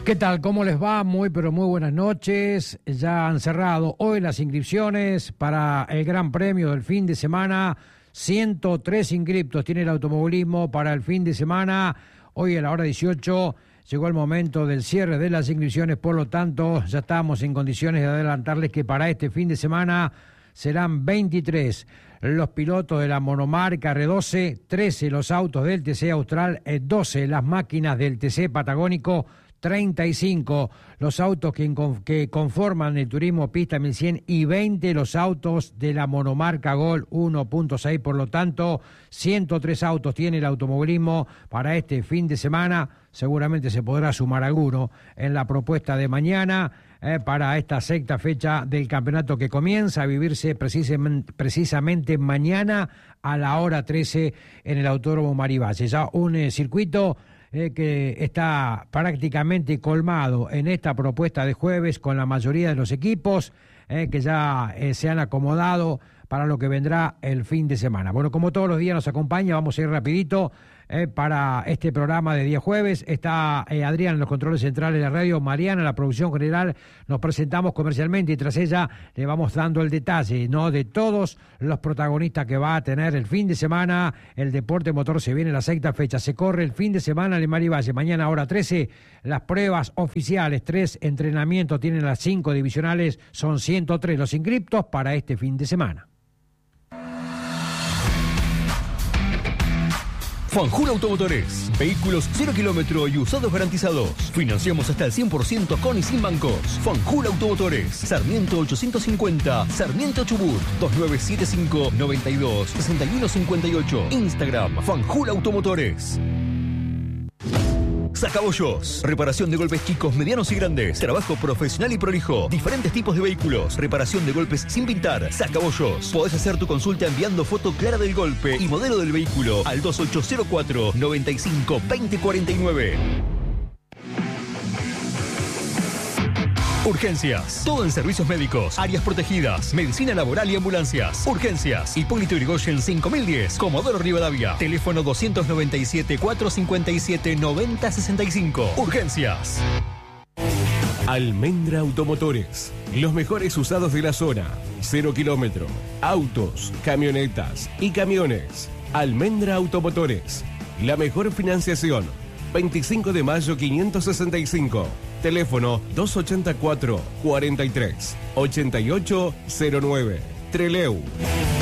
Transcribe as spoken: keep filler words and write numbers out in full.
¿Qué tal? ¿Cómo les va? Muy, pero muy buenas noches. Ya han cerrado hoy las inscripciones para el Gran Premio del fin de semana. ciento tres inscriptos tiene el automovilismo para el fin de semana. Hoy a la hora dieciocho llegó el momento del cierre de las inscripciones, por lo tanto ya estamos en condiciones de adelantarles que para este fin de semana serán veintitrés los pilotos de la monomarca R doce, trece los autos del T C Austral, doce las máquinas del T C Patagónico, treinta y cinco los autos que, que conforman el Turismo Pista mil cien y veinte los autos de la monomarca Gol uno punto seis. Por lo tanto, ciento tres autos tiene el automovilismo para este fin de semana. Seguramente se podrá sumar alguno en la propuesta de mañana eh, para esta sexta fecha del campeonato que comienza a vivirse precisamente, precisamente mañana a la hora trece en el Autódromo Marivalle. Ya un eh, circuito Eh, que está prácticamente colmado en esta propuesta de jueves con la mayoría de los equipos eh, que ya eh, se han acomodado para lo que vendrá el fin de semana. Bueno, como todos los días nos acompaña, vamos a ir rapidito eh, para este programa de día jueves. Está eh, Adrián en los controles centrales de la radio, Mariana en la producción general. Nos presentamos comercialmente y tras ella le vamos dando el detalle, ¿no?, de todos los protagonistas que va a tener el fin de semana. El deporte motor se viene la sexta fecha, se corre el fin de semana en el Marivalle. Mañana hora trece, las pruebas oficiales, tres entrenamientos tienen las cinco divisionales, son ciento tres los inscriptos para este fin de semana. Fanjul Automotores. Vehículos cero kilómetro y usados garantizados. Financiamos hasta el cien por ciento con y sin bancos. Fanjul Automotores. Sarmiento ochocientos cincuenta. Sarmiento Chubut. dos nueve siete cinco, noventa y dos, sesenta y uno cincuenta y ocho. Instagram. Fanjul Automotores. Sacabollos. Reparación de golpes chicos, medianos y grandes. Trabajo profesional y prolijo. Diferentes tipos de vehículos. Reparación de golpes sin pintar. Sacabollos. Podés hacer tu consulta enviando foto clara del golpe y modelo del vehículo al dos ocho cero cuatro, noventa y cinco, veinte cuarenta y nueve. Urgencias. Todo en servicios médicos, áreas protegidas, medicina laboral y ambulancias. Urgencias. Hipólito Yrigoyen cinco mil diez, Comodoro Rivadavia. Teléfono doscientos noventa y siete, cuatrocientos cincuenta y siete, noventa sesenta y cinco. Urgencias. Almendra Automotores. Los mejores usados de la zona. Cero kilómetro. Autos, camionetas y camiones. Almendra Automotores. La mejor financiación. veinticinco de mayo quinientos sesenta y cinco. Teléfono dos ochenta y cuatro, cuarenta y tres, ochenta y ocho cero nueve. Treleu.